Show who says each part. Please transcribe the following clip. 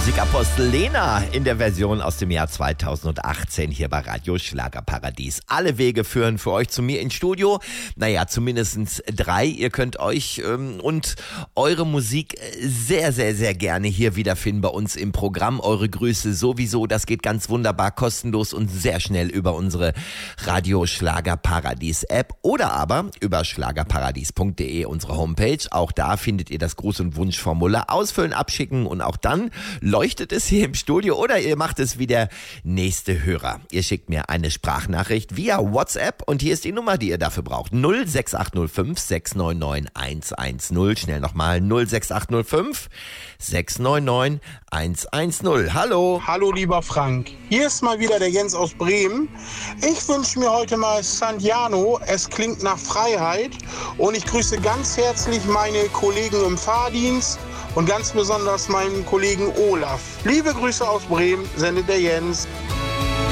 Speaker 1: Musikapostel Lena in der Version aus dem Jahr 2018 hier bei Radio Schlagerparadies. Alle Wege führen für euch zu mir ins Studio. Naja, zumindest 3. Ihr könnt euch und eure Musik sehr, sehr, sehr gerne hier wiederfinden bei uns im Programm. Eure Grüße sowieso, das geht ganz wunderbar kostenlos und sehr schnell über unsere Radio Schlagerparadies App oder aber über schlagerparadies.de, unsere Homepage. Auch da findet ihr das Gruß- und Wunschformular ausfüllen, abschicken und auch dann leuchtet es hier im Studio oder ihr macht es wie der nächste Hörer. Ihr schickt mir eine Sprachnachricht via WhatsApp und hier ist die Nummer, die ihr dafür braucht. 06805 699 110. Schnell nochmal 06805 699 110. Hallo.
Speaker 2: Hallo lieber Frank, hier ist mal wieder der Jens aus Bremen. Ich wünsche mir heute mal Santiano, es klingt nach Freiheit und ich grüße ganz herzlich meine Kollegen im Fahrdienst und ganz besonders meinen Kollegen Olaf. Liebe Grüße aus Bremen, sendet der Jens.